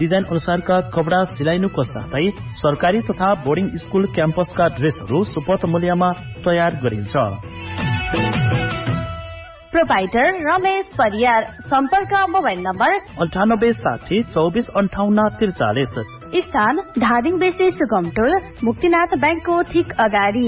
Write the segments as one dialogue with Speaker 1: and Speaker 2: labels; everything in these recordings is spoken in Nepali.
Speaker 1: डिजाइन अनुसारका कपडा सिलाइनुको साथै सरकारी तथा बोर्डिङ स्कुल क्याम्पसका ड्रेसहरू सुपथ मूल्यमा तयार गरिन्छ।
Speaker 2: प्रोपाइटर रमेश परियार। सम्पर्क मोबाइल नम्बर
Speaker 1: 9860 24 58 43।
Speaker 2: स्थान धादिङ बेसी सुगमटोल मुक्तिनाथ बैंकको ठीक अगाडि।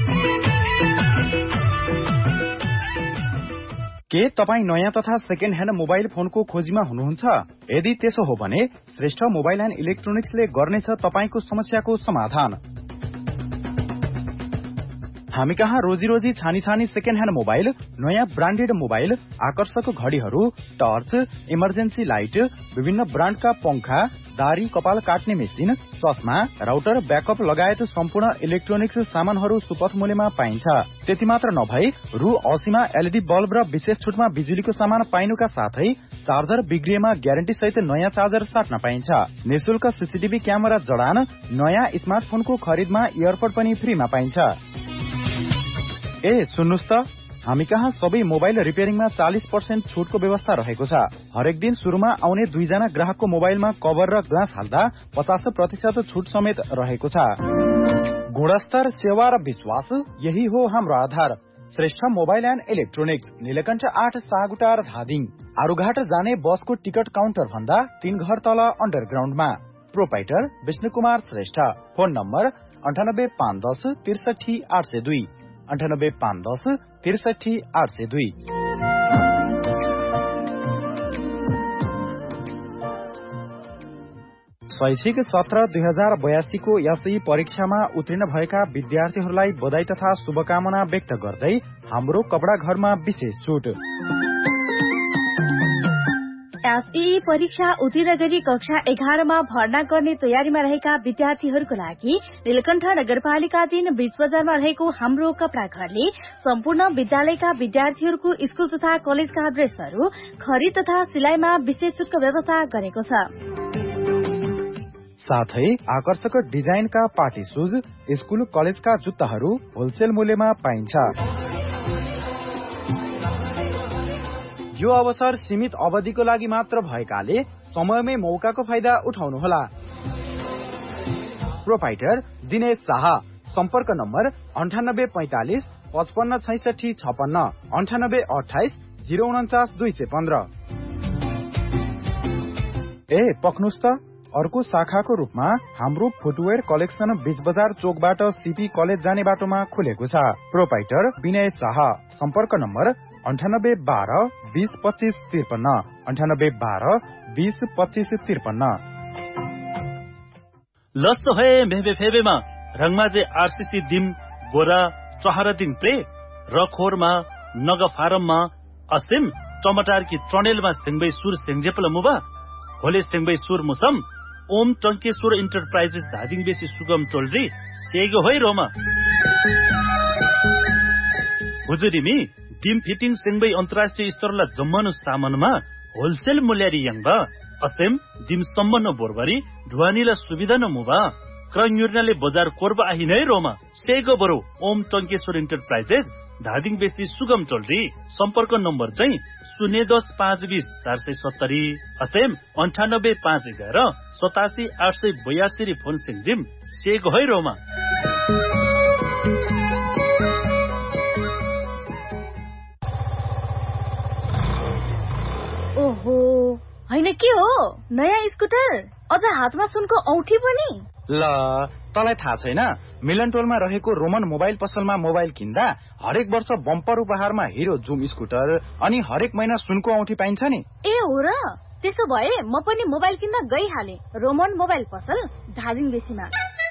Speaker 3: के तपाईँ नयाँ तथा सेकेन्ड ह्यान्ड मोबाइल फोनको खोजीमा हुनुहुन्छ? यदि त्यसो हो भने श्रेष्ठ मोबाइल एन्ड इलेक्ट्रोनिक्सले गर्नेछ तपाईको समस्याको समाधान। हामी कहाँ रोजी छानी सेकेन्ड ह्यान्ड मोबाइल, नयाँ ब्रान्डेड मोबाइल, आकर्षक घडीहरू, टर्च, इमर्जेन्सी लाइट, विभिन्न ब्रान्डका पंखा, दारी कपाल काट्ने मेसिन, चस्मा, राउटर, ब्याकअप लगायत सम्पूर्ण इलेक्ट्रोनिक्स सामानहरू सुपथ मूल्यमा पाइन्छ। त्यति मात्र नभई रु 80 मा एलईडी बल्ब र विशेष छुटमा बिजुलीको सामान पाइनुका साथै चार्जर बिग्रिएमा ग्यारेन्टी सहित नयाँ चार्जर साट्न पाइन्छ। निशुल्क सीसीटीभी क्यामेरा जडान, नयाँ स्मार्टफोनको खरिदमा इयरपड पनि फ्रीमा पाइन्छ। सुन्नुस् त, हामी कहाँ सबै मोबाइल रिपेयरिङमा 40% छुटको व्यवस्था रहेको छ। हरेक दिन सुरुमा आउने 2 जना ग्राहकको मोबाइलमा कभर र ग्लास हाल्दा 50% छुट समेत रहेको छ। गुणस्तर, सेवा र विश्वास, यही हो हाम्रो आधार। Shrestha mobile and electronics, Neelkanth 8 सागुटार Dhading. Arughat जाने बसको टिकट काउन्टर भन्दा 3 घर तल अन्डरग्राउन्डमा। Proprietor Vishnu Kumar Shrestha. Phone number 98 510 63 802 98 510 63 802। शैक्षिक सत्र 2082 को एसई परीक्षामा उत्तीर्ण भएका विद्यार्थीहरूलाई बधाई तथा शुभकामना व्यक्त गर्दै हाम्रो कपडा घरमा विशेष छुट।
Speaker 2: एसई परीक्षा उत्तीर्ण गरी कक्षा 11 मा भर्ना गर्ने तयारीमा रहेका विद्यार्थीहरूको लागि नीलकण्ठ नगरपालिका 3 बीच बजारमा रहेको हाम्रो कपडा घरले सम्पूर्ण विद्यालयका विद्यार्थीहरूको स्कूल तथा कलेजका ड्रेसहरू खरिद तथा सिलाइमा विशेष छुटको व्यवस्था गरेको छ।
Speaker 3: साथै आकर्षक डिजाइनका पार्टी शूज, स्कूल कलेजका जुत्ताहरू होलसेल मूल्यमा पाइन्छ। यो अवसर सीमित अवधिको लागि मात्र भएकाले समयमै मौकाको फाइदा उठाउनुहोला। प्रोपाइटर दिनेश शाह। सम्पर्क नम्बर 9845 55 66 56 9828 049 215। पक्नुस् त, अर्को शाखाको रूपमा हाम्रो फुटवेयर कलेक्सन बीच बजार चोकबाट सीपी कलेज जाने बाटोमा खुलेको छ। प्रोपाइटर विनय शाह। सम्पर्क नम्बर 98 12 20 25 53 98 12 20 25 53।
Speaker 1: लस्सो है मेहबे फेबेमा रंगमाजे आरसीसी दिम गोरा चहरा दिन प्रे रखोरमा नग फारममा असिम टमाटर की ट्रनेलमा सिंगबै सुर सिंगजेपल मुबा होले सिंगबै सुर मुसम ओम टंकेश्वर इन्टरप्राइजेस धादिङ बेसी सुगम टोलरी सेगो होय रोमा हुजुरिमी डिम फिटिङ सिंगबै अन्तर्राष्ट्रिय स्तरला जम्मनु सामानमा होलसेल मूल्यरी यंगबा असेम डिम सम्बन्ध बोरबरी ढुवानीला सुविधा न मुबा क्रन्युर्नाले बजार कोर्बा आहिनै रोमा सेगो बरो ओम टंकेश्वर इन्टरप्राइजेस धादिङ बेसी सुगम टोलरी। सम्पर्क नम्बर चाहिँ 010 520 470 असेम 98 511 87 882 फोन सिंगजिम सेगो है रोमा।
Speaker 2: ओहो हैन के हो नयाँ स्कुटर अझ हातमा सुनको औठी पनि।
Speaker 3: ल तलाई थाहा छैन, मिलन टोलमा रहेको रोमन मोबाइल पसलमा मोबाइल किन्दा हरेक वर्ष बम्पर उपहारमा हिरो जुम स्कुटर अनि हरेक महिना सुनको औठी पाइन्छ नि।
Speaker 2: ए हो र, त्यसो भए म पनि मोबाइल किन्न गइहाले रोमन मोबाइल पसल धादिङ बेसीमा।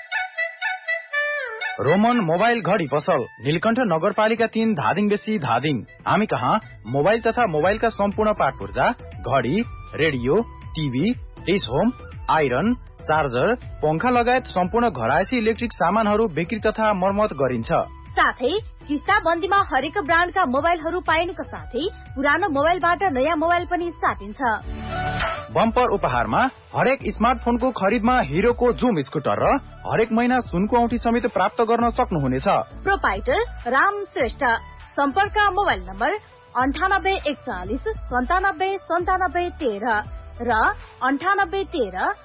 Speaker 3: रोमन मोबाइल घडी पसल नीलकण्ठ नगरपालिका 3 धादिङ बेसी धादिङ। हामी कहाँ मोबाइल तथा मोबाइलका सम्पूर्ण पार्ट पुर्जा, घडी, radio, TV, dish home, iron, charger, पंखा लगायत सम्पूर्ण घरायसी इलेक्ट्रिक सामानहरू बिक्री तथा मर्मत गरिन्छ।
Speaker 2: साथै किस्ता बन्दीमा हरेक ब्रान्डका मोबाइलहरू पाइनुको साथै पुरानो मोबाइलबाट नयाँ मोबाइल पनि साटिन्छ।
Speaker 3: बम्पर उपहारमा हरेक स्मार्टफोनको खरिदमा हिरोको जुम स्कुटर र हरेक महिना सुनको औठी समेत प्राप्त गर्न सक्नुहुनेछ।
Speaker 2: प्रोपाइटर राम श्रेष्ठ। सम्पर्क मोबाइल नम्बर 98 41 97 97 13 र 98 13